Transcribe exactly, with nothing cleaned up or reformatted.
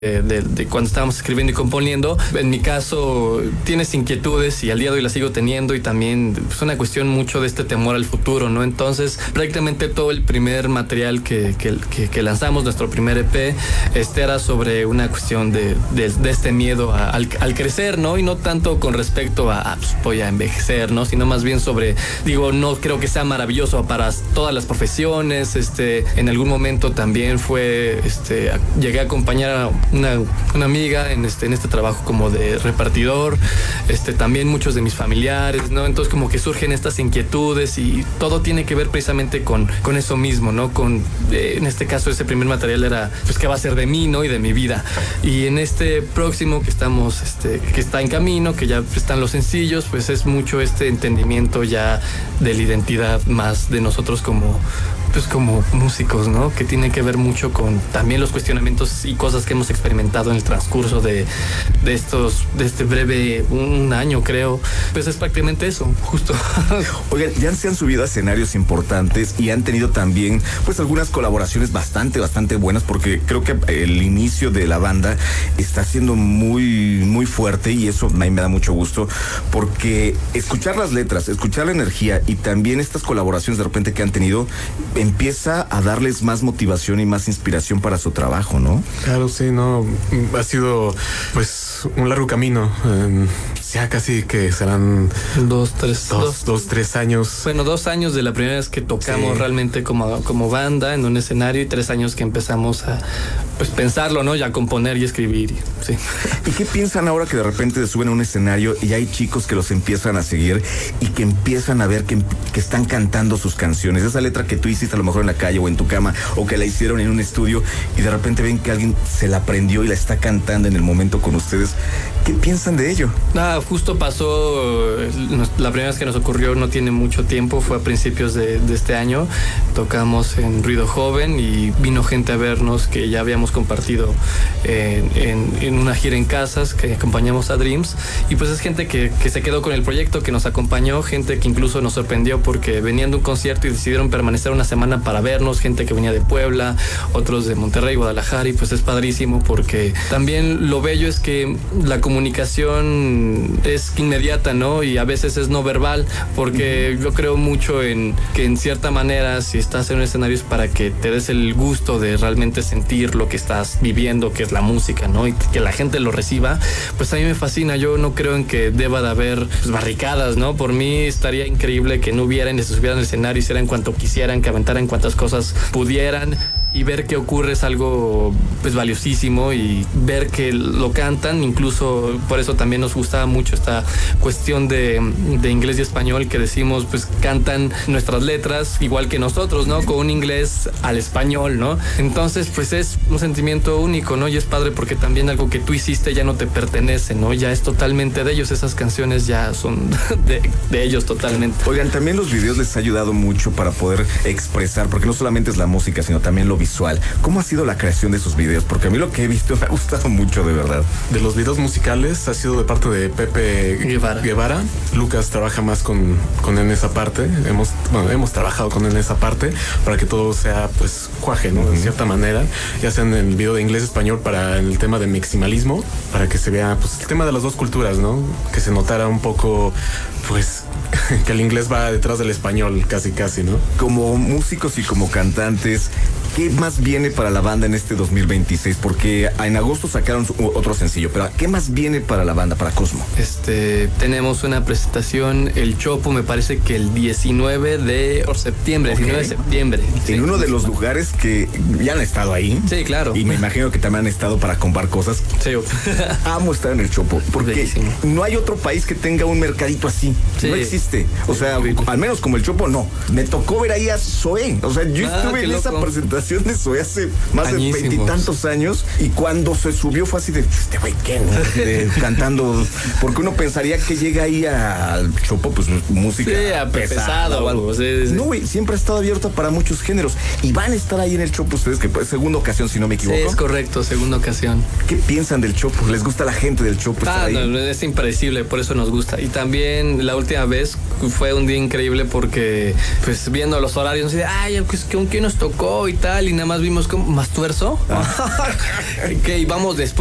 De, de, de cuando estábamos escribiendo y componiendo. En mi caso, tienes inquietudes y al día de hoy las sigo teniendo, y también es pues, una cuestión mucho de este temor al futuro, ¿no? Entonces, prácticamente todo el primer material que, que, que, que lanzamos, nuestro primer E P, este era sobre una cuestión de, de, de este miedo a, al, al crecer, ¿no? Y no tanto con respecto a, a pues, voy a envejecer, ¿no? Sino más bien sobre, digo, no creo que sea maravilloso para todas las profesiones. Este, en algún momento también fue, este, a, llegué a acompañar a Una, una amiga en este, en este trabajo como de repartidor, este, también muchos de mis familiares, ¿no? Entonces como que surgen estas inquietudes y todo tiene que ver precisamente con, con eso mismo, ¿no? Con, eh, en este caso ese primer material era, pues, ¿qué va a ser de mí, ¿no? Y de mi vida. Y en este próximo que estamos, este, que está en camino, que ya están los sencillos, pues es mucho este entendimiento ya de la identidad más de nosotros como, pues como músicos, ¿no? Que tiene que ver mucho con también los cuestionamientos y cosas que hemos experimentado en el transcurso de, de estos, de este breve, un año creo. Pues es prácticamente eso, justo. Oigan, ya se han subido a escenarios importantes y han tenido también, pues, algunas colaboraciones bastante, bastante buenas, porque creo que el inicio de la banda está siendo muy, muy fuerte, y eso a mí me da mucho gusto, porque escuchar las letras, escuchar la energía y también estas colaboraciones de repente que han tenido, empieza a darles más motivación y más inspiración para su trabajo, ¿no? Claro, sí, no, ha sido pues un largo camino. Eh, ya casi que serán dos, tres, dos, dos, dos, tres años. Bueno, dos años de la primera vez que tocamos, sí, realmente como, como banda en un escenario, y tres años que empezamos a, pues, pensarlo, ¿no? Ya componer y escribir, sí. ¿Y qué piensan ahora que de repente se suben a un escenario y hay chicos que los empiezan a seguir y que empiezan a ver que, que están cantando sus canciones? Esa letra que tú hiciste a lo mejor en la calle o en tu cama, o que la hicieron en un estudio, y de repente ven que alguien se la aprendió y la está cantando en el momento con ustedes. ¿Qué piensan de ello? Ah, justo pasó, la primera vez que nos ocurrió no tiene mucho tiempo, fue a principios de, de este año. Tocamos en Ruido Joven y vino gente a vernos que ya habíamos compartido en, en, en una gira en casas, que acompañamos a Dreams, y pues es gente que, que se quedó con el proyecto, que nos acompañó, gente que incluso nos sorprendió porque venían de un concierto y decidieron permanecer una semana para vernos, gente que venía de Puebla, otros de Monterrey, Guadalajara, y pues es padrísimo porque también lo bello es que la comunicación es inmediata, ¿no? Y a veces es no verbal, porque yo creo mucho en que en cierta manera, si estás en un escenario, es para que te des el gusto de realmente sentir lo que estás viviendo, que es la música, ¿no? Y que la gente lo reciba. Pues a mí me fascina. Yo no creo en que deba de haber, pues, barricadas, ¿no? Por mí estaría increíble que no hubieran, que se subieran al escenario, hicieran cuanto quisieran, que aventaran cuantas cosas pudieran. Y ver qué ocurre es algo, pues, valiosísimo, y ver que lo cantan, incluso por eso también nos gustaba mucho esta cuestión de, de inglés y español, que decimos, pues cantan nuestras letras igual que nosotros, ¿no? Con un inglés al español, ¿no? Entonces, pues es un sentimiento único, ¿no? Y es padre porque también algo que tú hiciste ya no te pertenece, ¿no? Ya es totalmente de ellos, esas canciones ya son de, de ellos totalmente. Oigan, también los videos les ha ayudado mucho para poder expresar, porque no solamente es la música, sino también lo visual. ¿Cómo ha sido la creación de esos videos? Porque a mí lo que he visto me ha gustado mucho, de verdad. De los videos musicales ha sido de parte de Pepe Guevara. Guevara. Lucas trabaja más con, con él en esa parte. Hemos, bueno, hemos trabajado con él en esa parte para que todo sea, pues, cuaje, ¿no? Uh-huh. De cierta manera. Ya sea en el video de inglés-español para el tema de maximalismo, para que se vea, pues, el tema de las dos culturas, ¿no? Que se notara un poco, pues, que el inglés va detrás del español, casi, casi, ¿no? Como músicos y como cantantes, ¿qué más viene para la banda en este dos mil veintiséis? Porque en agosto sacaron otro sencillo, pero ¿qué más viene para la banda, para Cosmo? Este, tenemos una presentación, el Chopo, me parece que el diecinueve de septiembre, okay. diecinueve de septiembre. En sí, uno de los lugares que ya han estado ahí. Sí, claro. Y me imagino que también han estado para comprar cosas. Sí. Amo estar en el Chopo, porque bellísimo. No hay otro país que tenga un mercadito así. Sí. No existe. O sea, sí, al menos como el Chopo, no. Me tocó ver ahí a Zoé. O sea, yo ah, estuve en loco. esa presentación de Zoé hace más Añísimos. de veintitantos años, y cuando se subió fue así de, este güey, ¿qué? ¿No? De, cantando, porque uno pensaría que llega ahí al Chopo, pues música sí, a pesada, pesado o algo. Sí, sí. No, güey, siempre ha estado abierta para muchos géneros, y van a estar ahí en el Chopo ustedes, que pues, segunda ocasión, si no me equivoco. Sí, es correcto, segunda ocasión. ¿Qué piensan del Chopo? ¿Les gusta la gente del Chopo? Ah, no, es impredecible, por eso nos gusta. Y también la última vez fue un día increíble porque, pues, viendo los horarios, nos dice, ay, pues, ¿con quién nos tocó y tal? local y nada más vimos como más tuerzo. Ah. Que íbamos después